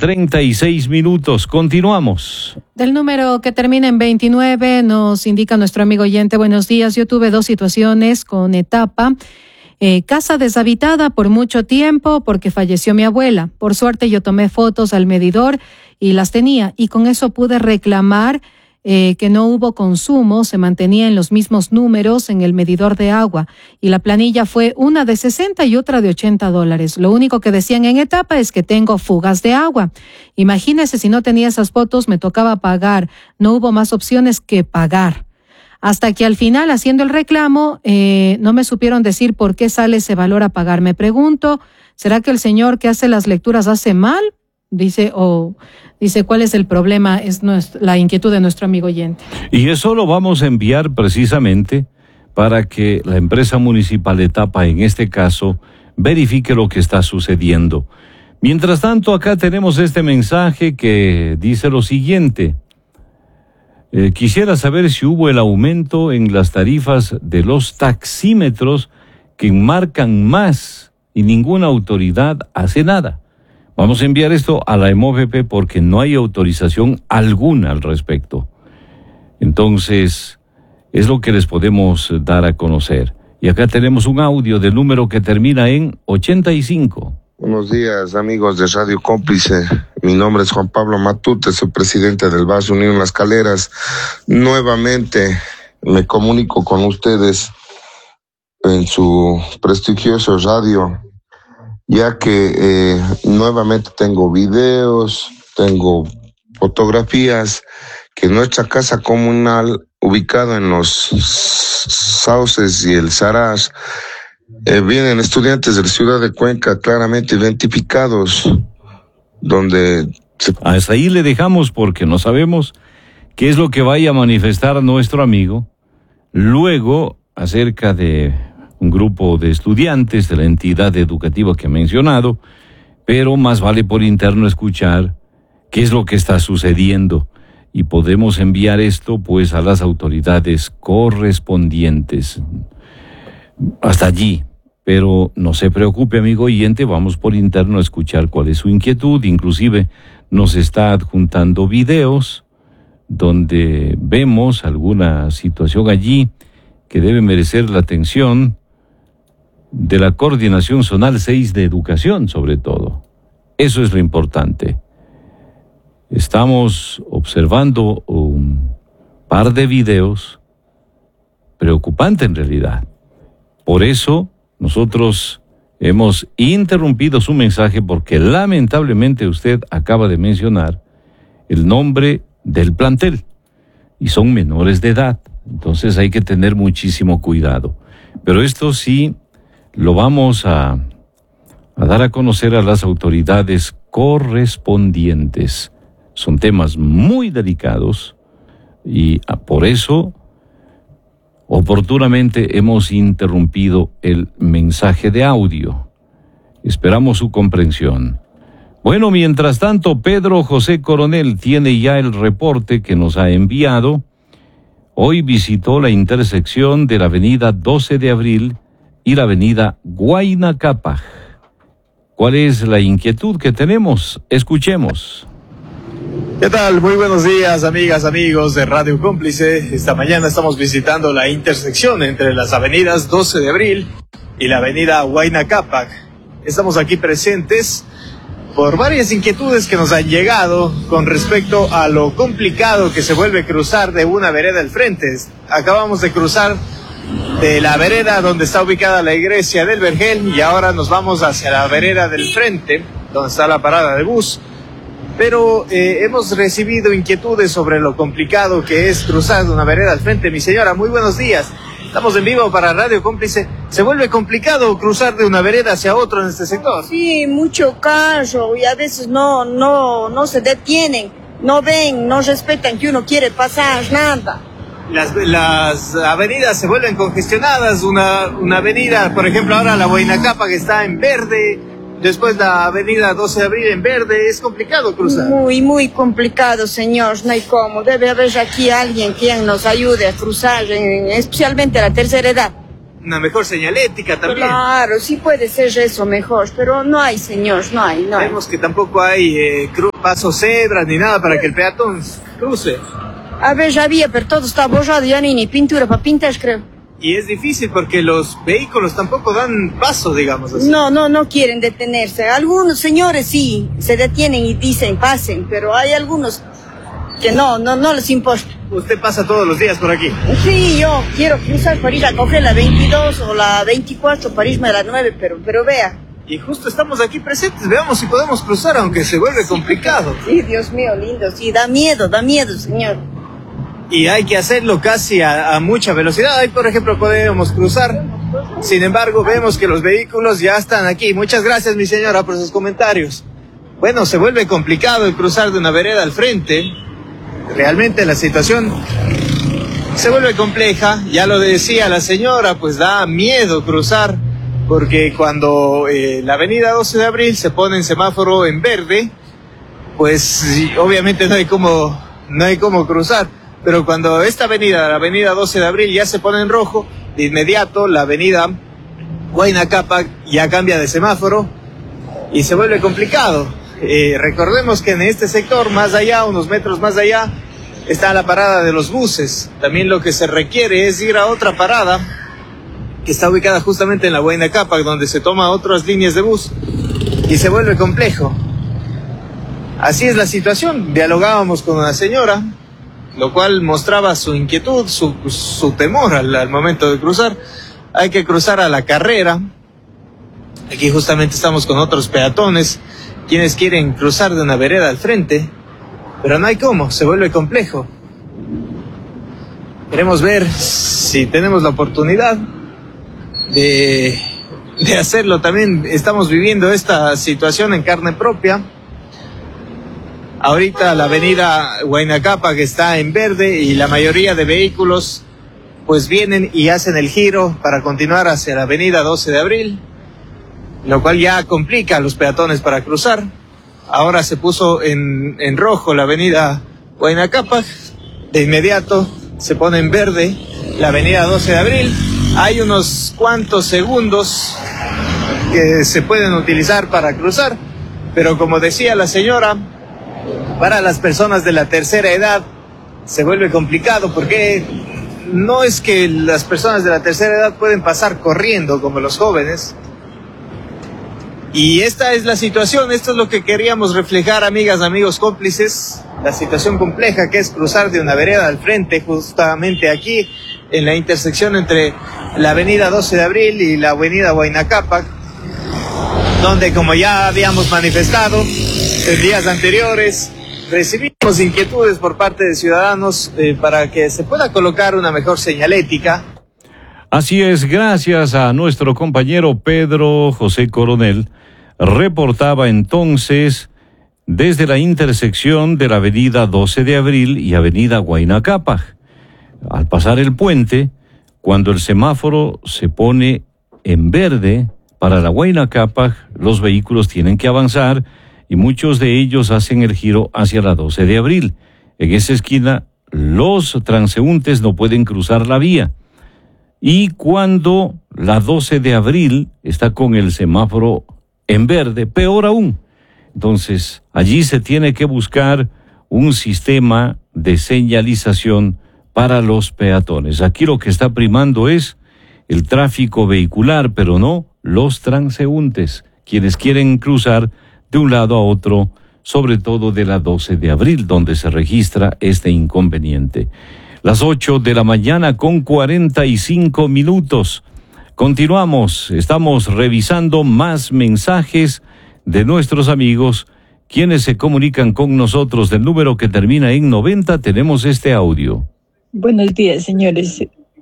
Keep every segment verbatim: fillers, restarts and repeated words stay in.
treinta y seis minutos. Continuamos. Del número que termina en veintinueve nos indica nuestro amigo oyente, buenos días, yo tuve dos situaciones con etapa. Eh, casa deshabitada por mucho tiempo porque falleció mi abuela. Por suerte yo tomé fotos al medidor y las tenía y con eso pude reclamar eh, que no hubo consumo, se mantenía en los mismos números en el medidor de agua y la planilla fue una de sesenta y otra de ochenta dólares. Lo único que decían en etapa es que tengo fugas de agua. Imagínese, si no tenía esas fotos me tocaba pagar, no hubo más opciones que pagar. Hasta que al final, haciendo el reclamo, eh, no me supieron decir por qué sale ese valor a pagar. Me pregunto, ¿será que el señor que hace las lecturas hace mal? Dice, o dice, ¿cuál es el problema? Es nuestra, la inquietud de nuestro amigo oyente. Y eso lo vamos a enviar precisamente para que la empresa municipal Etapa, en este caso, verifique lo que está sucediendo. Mientras tanto, acá tenemos este mensaje que dice lo siguiente. Eh, quisiera saber si hubo el aumento en las tarifas de los taxímetros que marcan más y ninguna autoridad hace nada. Vamos a enviar esto a la E M O V P porque no hay autorización alguna al respecto. Entonces, es lo que les podemos dar a conocer. Y acá tenemos un audio del número que termina en ochenta y cinco. Buenos días, amigos de Radio Cómplice. Mi nombre es Juan Pablo Matute, soy presidente del Barrio Unión Las Caleras. Nuevamente me comunico con ustedes en su prestigioso radio, ya que eh, nuevamente tengo videos, tengo fotografías que nuestra casa comunal, ubicada en los Sauces y el Saraz, Eh, vienen estudiantes de la ciudad de Cuenca claramente identificados, donde... Se... Hasta ahí le dejamos porque no sabemos qué es lo que vaya a manifestar nuestro amigo luego acerca de un grupo de estudiantes de la entidad educativa que he mencionado, pero más vale por interno escuchar qué es lo que está sucediendo y podemos enviar esto pues a las autoridades correspondientes. Hasta allí, pero no se preocupe, amigo oyente, vamos por interno a escuchar cuál es su inquietud. Inclusive nos está adjuntando videos donde vemos alguna situación allí que debe merecer la atención de la Coordinación Zonal seis de Educación, sobre todo. Eso es lo importante. Estamos observando un par de videos preocupantes en realidad. Por eso nosotros hemos interrumpido su mensaje porque lamentablemente usted acaba de mencionar el nombre del plantel y son menores de edad. Entonces hay que tener muchísimo cuidado. Pero esto sí lo vamos a, a dar a conocer a las autoridades correspondientes. Son temas muy delicados y a, por eso oportunamente hemos interrumpido el mensaje de audio. Esperamos su comprensión. Bueno, mientras tanto, Pedro José Coronel tiene ya el reporte que nos ha enviado. Hoy visitó la intersección de la avenida doce de abril y la avenida Huayna Cápac. ¿Cuál es la inquietud que tenemos? Escuchemos. ¿Qué tal? Muy buenos días, amigas, amigos de Radio Cómplice. Esta mañana estamos visitando la intersección entre las avenidas doce de abril y la avenida Huayna Cápac. Estamos aquí presentes por varias inquietudes que nos han llegado con respecto a lo complicado que se vuelve cruzar de una vereda al frente. Acabamos de cruzar de la vereda donde está ubicada la iglesia del Vergel y ahora nos vamos hacia la vereda del frente, donde está la parada de bus. Pero eh, hemos recibido inquietudes sobre lo complicado que es cruzar de una vereda al frente. Mi señora, muy buenos días. Estamos en vivo para Radio Cómplice. ¿Se vuelve complicado cruzar de una vereda hacia otro en este sector? Sí, mucho carro y a veces no, no, no se detienen, no ven, no respetan que uno quiere pasar, nada. Las, las avenidas se vuelven congestionadas. Una, una avenida, por ejemplo, ahora la Huayna Cápac que está en verde. Después la avenida doce de abril en verde, es complicado cruzar. Muy, muy complicado, señor, no hay cómo. Debe haber aquí alguien quien nos ayude a cruzar, en, especialmente a la tercera edad. una mejor señalética también. Claro, sí puede ser eso mejor, pero no hay, señor, no hay, no hay. Vemos que tampoco hay eh, paso cebras ni nada para que el peatón cruce. A ver, ya había, pero todo está borrado, ya ni, ni pintura para pintar, creo. Y es difícil porque los vehículos tampoco dan paso, digamos así. No, no, no quieren detenerse. Algunos señores sí se detienen y dicen pasen, pero hay algunos que no, no, no les importa. ¿Usted pasa todos los días por aquí? Sí, yo quiero cruzar para ir a coger la veintidós o la veinticuatro para irme a la nueve, pero, pero vea. Y justo estamos aquí presentes, veamos si podemos cruzar, aunque se vuelve complicado. Sí, Dios mío, lindo, sí, da miedo, da miedo, señor. Y hay que hacerlo casi a, a mucha velocidad. Ahí, por ejemplo, podemos cruzar. Sin embargo, vemos que los vehículos ya están aquí. Muchas gracias, mi señora, por sus comentarios. Bueno, se vuelve complicado el cruzar de una vereda al frente. Realmente la situación se vuelve compleja. Ya lo decía la señora, pues da miedo cruzar, porque cuando eh, la avenida doce de abril se pone en semáforo en verde, pues obviamente no hay cómo, no hay cómo cruzar. Pero cuando esta avenida, la avenida doce de abril, ya se pone en rojo, de inmediato la avenida Huayna Cápac ya cambia de semáforo y se vuelve complicado. Eh, recordemos que en este sector, más allá, unos metros más allá, está la parada de los buses. También lo que se requiere es ir a otra parada que está ubicada justamente en la Huayna Cápac, donde se toma otras líneas de bus y se vuelve complejo. Así es la situación. Dialogábamos con una señora, lo cual mostraba su inquietud, su, su temor al, al momento de cruzar. Hay que cruzar a la carrera. Aquí justamente estamos con otros peatones, quienes quieren cruzar de una vereda al frente, pero no hay cómo, se vuelve complejo. Queremos ver si tenemos la oportunidad de, de hacerlo. También estamos viviendo esta situación en carne propia. Ahorita la avenida Huayna Cápac está en verde y la mayoría de vehículos pues vienen y hacen el giro para continuar hacia la avenida doce de abril, lo cual ya complica a los peatones para cruzar. Ahora se puso en, en rojo la avenida Huayna Cápac, de inmediato se pone en verde la avenida doce de abril. Hay unos cuantos segundos que se pueden utilizar para cruzar, pero como decía la señora, para las personas de la tercera edad se vuelve complicado, porque no es que las personas de la tercera edad pueden pasar corriendo como los jóvenes. Y esta es la situación, esto es lo que queríamos reflejar, amigas, amigos cómplices, la situación compleja que es cruzar de una vereda al frente, justamente aquí en la intersección entre la avenida doce de abril y la avenida Huayna Cápac, donde, como ya habíamos manifestado en días anteriores, recibimos inquietudes por parte de ciudadanos eh, para que se pueda colocar una mejor señalética. Así es, gracias a nuestro compañero Pedro José Coronel, reportaba entonces desde la intersección de la avenida doce de abril y avenida Huayna Cápac. Al pasar el puente, cuando el semáforo se pone en verde para la Huayna Cápac, los vehículos tienen que avanzar y muchos de ellos hacen el giro hacia la doce de abril. En esa esquina, los transeúntes no pueden cruzar la vía. Y cuando la doce de abril está con el semáforo en verde, peor aún. Entonces, allí se tiene que buscar un sistema de señalización para los peatones. Aquí lo que está primando es el tráfico vehicular, pero no los transeúntes, quienes quieren cruzar de un lado a otro, sobre todo de la doce de abril, donde se registra este inconveniente. Las ocho de la mañana con cuarenta y cinco minutos. Continuamos, estamos revisando más mensajes de nuestros amigos, quienes se comunican con nosotros del número que termina en noventa. Tenemos este audio. Buenos días, señores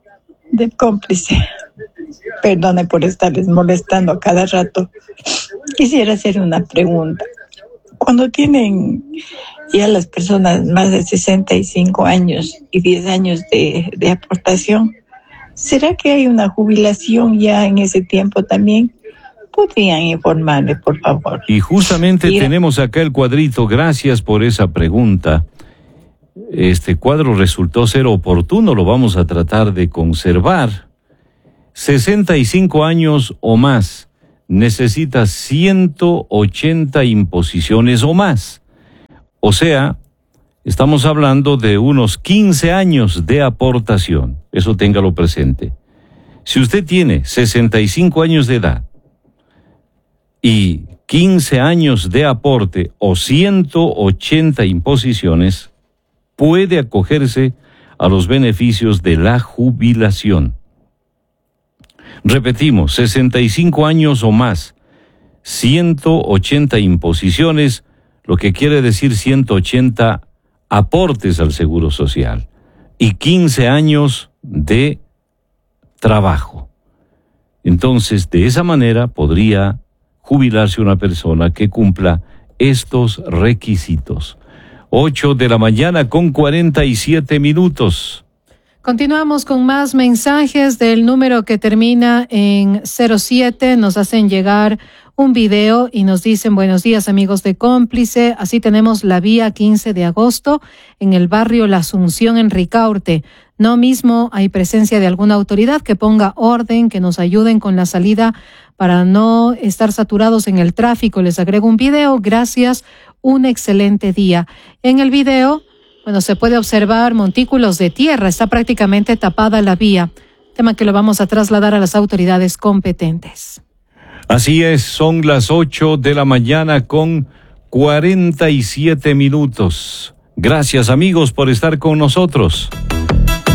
de Cómplice. Perdone por estarles molestando a cada rato. Quisiera hacer una pregunta. Cuando tienen ya las personas más de sesenta y cinco años y diez años de, de aportación, ¿será que hay una jubilación ya en ese tiempo también? ¿Podrían informarme, por favor? Y justamente y... tenemos acá el cuadrito. Gracias por esa pregunta. Este cuadro resultó ser oportuno, lo vamos a tratar de conservar. sesenta y cinco años o más, necesita ciento ochenta imposiciones o más. O sea, estamos hablando de unos quince años de aportación. Eso téngalo presente. Si usted tiene sesenta y cinco años de edad y quince años de aporte o ciento ochenta imposiciones, puede acogerse a los beneficios de la jubilación. Repetimos, sesenta y cinco años o más, ciento ochenta imposiciones, lo que quiere decir ciento ochenta aportes al Seguro Social y quince años de trabajo. Entonces, de esa manera podría jubilarse una persona que cumpla estos requisitos. Ocho de la mañana con cuarenta y siete minutos. Continuamos con más mensajes del número que termina en cero siete. Nos hacen llegar un video y nos dicen: buenos días, amigos de Cómplice. Así tenemos la vía quince de agosto en el barrio La Asunción en Ricaurte. No mismo hay presencia de alguna autoridad que ponga orden, que nos ayuden con la salida para no estar saturados en el tráfico. Les agrego un video. Gracias. Un excelente día. En el video, bueno, se puede observar montículos de tierra. Está prácticamente tapada la vía. Tema que lo vamos a trasladar a las autoridades competentes. Así es, son las ocho de la mañana con cuarenta y siete minutos. Gracias, amigos, por estar con nosotros.